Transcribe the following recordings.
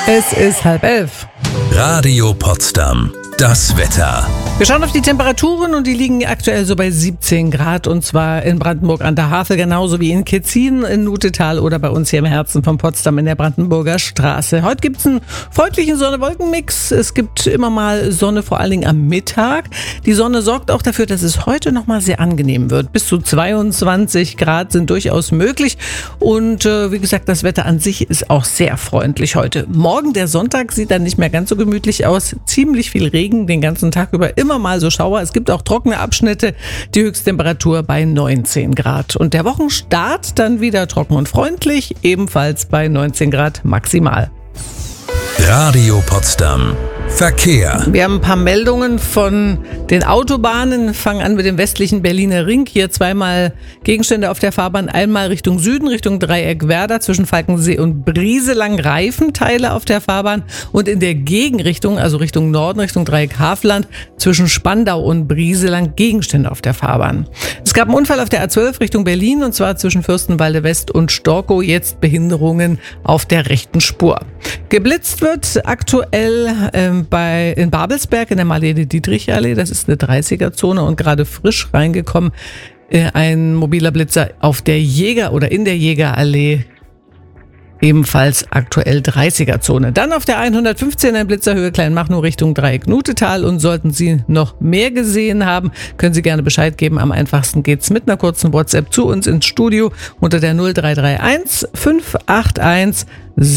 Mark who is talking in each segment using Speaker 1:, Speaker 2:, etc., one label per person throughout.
Speaker 1: Es ist 10:30.
Speaker 2: Radio Potsdam. Das Wetter.
Speaker 1: Wir schauen auf die Temperaturen und die liegen aktuell so bei 17 Grad und zwar in Brandenburg an der Havel, genauso wie in Ketzin, in Nutetal oder bei uns hier im Herzen von Potsdam in der Brandenburger Straße. Heute gibt es einen freundlichen Sonne-Wolken-Mix. Es gibt immer mal Sonne, vor allen Dingen am Mittag. Die Sonne sorgt auch dafür, dass es heute nochmal sehr angenehm wird. Bis zu 22 Grad sind durchaus möglich und wie gesagt, das Wetter an sich ist auch sehr freundlich heute. Morgen, der Sonntag, sieht dann nicht mehr ganz so gemütlich aus. Ziemlich viel Regen den ganzen Tag über, immer mal so Schauer. Es gibt auch trockene Abschnitte. Die Höchsttemperatur bei 19 Grad. Und der Wochenstart dann wieder trocken und freundlich, ebenfalls bei 19 Grad maximal.
Speaker 2: Radio Potsdam. Verkehr.
Speaker 1: Wir haben ein paar Meldungen von den Autobahnen. Fangen an mit dem westlichen Berliner Ring. Hier zweimal Gegenstände auf der Fahrbahn. Einmal Richtung Süden, Richtung Dreieck Werder, zwischen Falkensee und Brieselang Reifenteile auf der Fahrbahn. Und in der Gegenrichtung, also Richtung Norden, Richtung Dreieck Havelland, zwischen Spandau und Brieselang Gegenstände auf der Fahrbahn. Es gab einen Unfall auf der A12 Richtung Berlin und zwar zwischen Fürstenwalde West und Storkow. Jetzt Behinderungen auf der rechten Spur. Geblitzt wird aktuell in Babelsberg in der Marlene-Dietrich-Allee. Das ist eine 30er-Zone und gerade frisch reingekommen. Ein mobiler Blitzer auf der in der Jägerallee. Ebenfalls aktuell 30er-Zone. Dann auf der 115 ein Blitzer Höhe Kleinmachnow Richtung Dreieck Nutetal. Und sollten Sie noch mehr gesehen haben, können Sie gerne Bescheid geben. Am einfachsten geht's mit einer kurzen WhatsApp zu uns ins Studio unter der 0331 581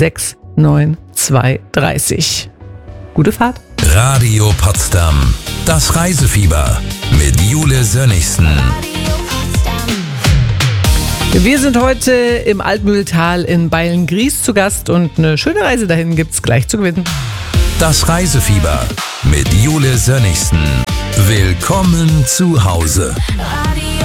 Speaker 1: 69230. Gute Fahrt.
Speaker 2: Radio Potsdam. Das Reisefieber mit Jule Sönnigsen.
Speaker 1: Wir sind heute im Altmühltal in Beilngries zu Gast und eine schöne Reise dahin gibt's gleich zu gewinnen.
Speaker 2: Das Reisefieber mit Jule Sönnigsen. Willkommen zu Hause.
Speaker 3: Radio